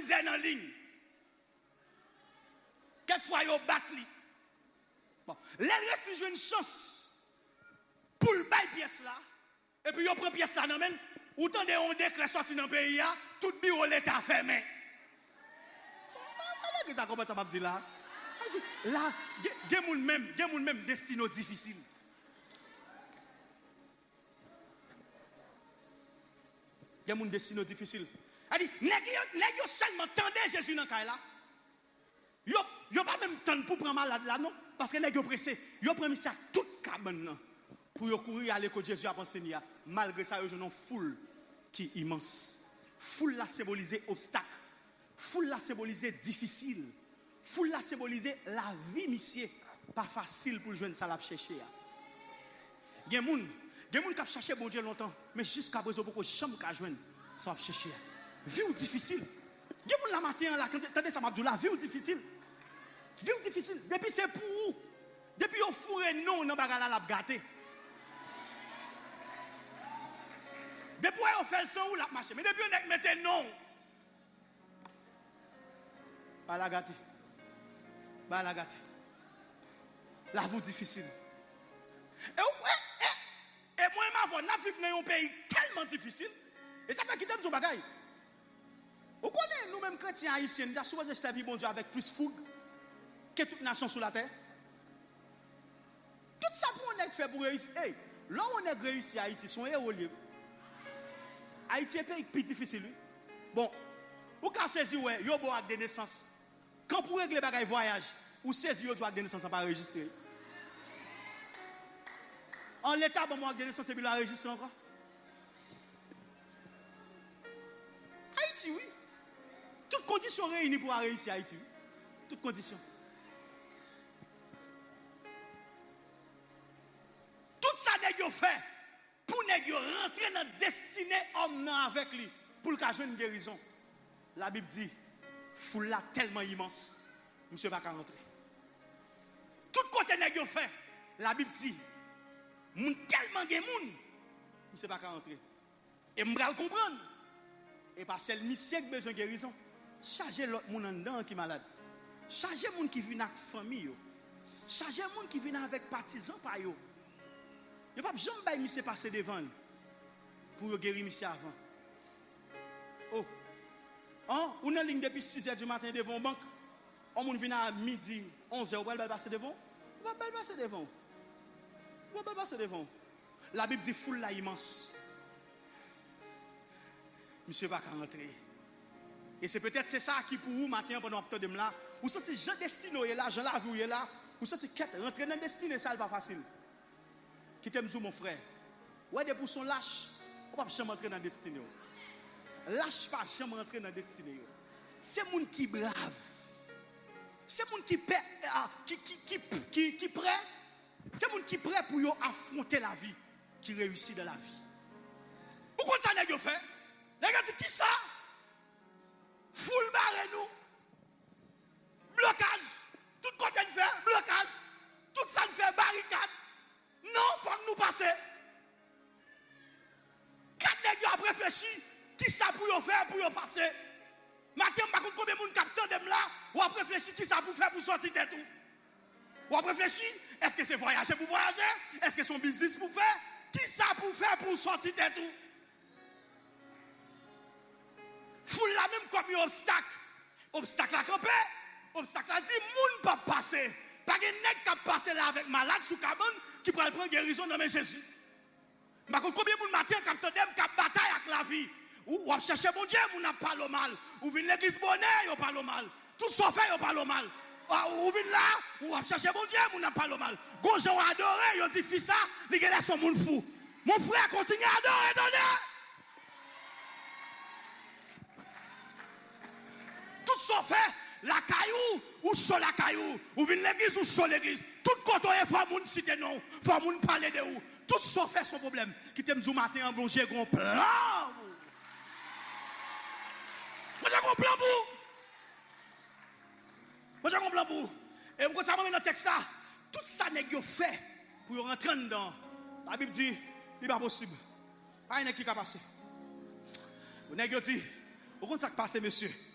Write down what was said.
misère en ligne. Quelquefois, ils battent lui. Bon, les restes, ils ont une chance pour le bail pièce là. Et puis, ils prennent pièce là, non, men. Autant de on décret sorti dans le pays, tout bureau l'État fermé. Qu'est-ce que ça m'a dit là? Là, il y a même destino difficile. Il y a mon destino difficile. Elle dit, nèg yo seulement tendez Jésus dans caille là. Yo pas même temps pour prendre malade là non parce que nèg yo pressé. Yo prend ça toute cabane là pour yo courir aller que Jésus a enseigné. Malgré ça yo une foule qui est immense. Foule là symboliser obstacle. Foule là symboliser difficile. Foule là symboliser la vie monsieur pas facile pour joindre ça la chercher. Il y a moun qui a cherché bon Dieu longtemps mais jusqu'à présent beaucoup jamais ka joindre ça va chercher. Vie ou difficile. Il y a moun la matin là attendez ça m'a dit la vie ou difficile. Vie ou difficile. Depuis c'est pour où? Depuis au fourré non dans bagala la gâté. Depuis on fait le son ou la marché mais depuis on mette non. Pas la gâté. Pas la gâté. La vie difficile. Et moi ma n'a vécu dans un pays tellement difficile et ça fait quitter tout bagaille. Vous connaissez nous mêmes chrétiens haïtiens, nous avons servi bon Dieu avec plus fougue que toute nation sur la terre. Tout ça pour on est fait pour réussir. Hey, là où on est réussi à Haïti, son héros lieu. Haïti est un pays plus difficile. Bon, vous quand saisir ouais, yo bo acte de naissance. Quand pour régler bagaille voyage, ou saisir yo acte de naissance pas enregistré. En l'état bon acte de naissance et puis la enregistrer encore. Haïti oui. Toutes conditions réunies pour réussir à Haïti. Toutes conditions. Tout ça n'est fait pour rentrer dans la destinée homme avec lui pour le jouer une guérison. La Bible dit, foule là tellement immense, monsieur va pas rentrer. Tout côté n'est fait. La Bible dit, moun tellement de moun, monsieur va pas rentrer. Et m'bral comprendre. Et parce que le monsieur a besoin de guérison. Chargez l'autre monde en dedans qui est malade. Chargez monde qui vient avec famille. Chargez monde qui vient avec partisans par yo. Il n'y a pas jamais bail monsieur passer devant pour guérir monsieur avant. Oh. On a ligne depuis 6h du matin devant une banque. On vient à midi 11h, on va passer devant. On va passer devant. On va passer devant. La Bible dit foule là immense. Monsieur va pas rentrer. Et c'est peut-être ça qui pour vous matin pendant que de là, vous sentez Jean destiné là, Jean la vie là, vous sentez quête rentrer dans destinée ça pas facile. Qui t'aime dire mon frère. Ouais des pour son lâche, on pas jamais rentrer dans destinée. Lâche pas jamais rentrer dans destinée. C'est moun qui brave. C'est moun qui prêt c'est moun qui prêt pour affronter la vie, qui réussit dans la vie. Pourquoi ça nèg yo fait? Nèg dit qui ça? Foule barre nous. Blocage. Tout côté de faire blocage. Tout ça nous fait barricade. Non, faut que nous passer. Quatre nèg a réfléchi, qui ça pour faire pour passer. Matin, par contre combien de monde capteur de là, ou a réfléchi qui ça pour faire pour sortir de tout. Ou a réfléchi, est-ce que c'est voyager pour voyager? Est-ce que c'est son business pour faire? Qui ça pour faire pour sortir de tout? Foule la même comme un obstacle. Obstacle à camper. Obstacle à dire, moun pas passer. Pas de nèg qui passer là avec malade sous cabane qui pourrait prendre guérison dans mes Jésus. Par contre, combien de moun matin qui a bataille avec la vie? Ou a cherché mon Dieu, moun n'a pas le mal. Ou vient l'église bonnet, yon pas le mal. Tout ça fait, yon pas le mal. Ou vient là, ou a cherché mon Dieu, moun n'a pas le mal. Gonjon adoré, yon dit fils ça, li gèle son moun fou. Mon frère continue à adorer, donnez. Tout ça fait, la caillou, ou sur la caillou, ou vient l'église, ou sur l'église. Tout côté, il faut moun citer non, faut moun parler de où. Tout ça fait son problème. Qui t'aime du matin en bon, j'ai un plan. Moi j'ai un plan pour. Moi j'ai un plan pour. Et moi ça dans le texte là, tout ça n'est pas fait pour rentrer dedans. La Bible dit, il n'est pas possible. Pas un qui a passé. Vous n'avez dit, vous comprenez ça qui passe, monsieur.